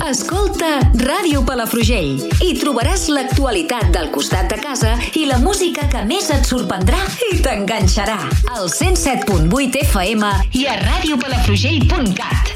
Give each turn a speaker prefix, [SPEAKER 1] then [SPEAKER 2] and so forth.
[SPEAKER 1] Escolta Ràdio Palafrugell i trobaràs l'actualitat del costat de casa i la música que més et sorprendrà i t'enganxarà. Al 107.8 FM i a radiopalafrugell.cat.